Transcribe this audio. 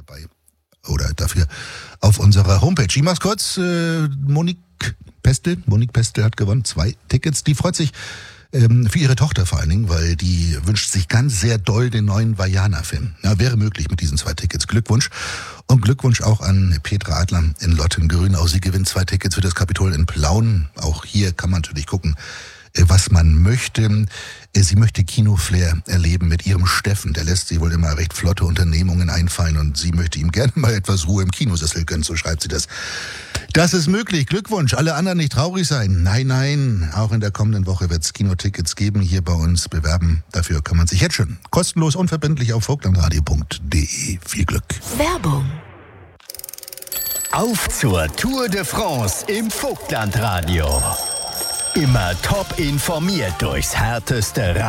dabei oder dafür auf unserer Homepage. Ich mach's kurz. Monique Pestel hat gewonnen 2 Tickets. Die freut sich für ihre Tochter vor allen Dingen, weil die wünscht sich ganz sehr doll den neuen Vajana-Film. Ja, wäre möglich mit diesen 2 Tickets. Glückwunsch. Und Glückwunsch auch an Petra Adler in Lottengrün. Auch sie gewinnt 2 Tickets für das Kapitol in Plauen. Auch hier kann man natürlich gucken, was man möchte. Sie möchte Kinoflair erleben mit ihrem Steffen. Der lässt sich wohl immer recht flotte Unternehmungen einfallen und sie möchte ihm gerne mal etwas Ruhe im Kinosessel gönnen, so schreibt sie das. Das ist möglich. Glückwunsch. Alle anderen nicht traurig sein. Nein. Auch in der kommenden Woche wird es Kinotickets geben. Hier bei uns bewerben. Dafür kann man sich jetzt schon kostenlos, unverbindlich auf vogtlandradio.de. Viel Glück. Werbung. Auf zur Tour de France im Vogtlandradio. Immer top informiert durchs härteste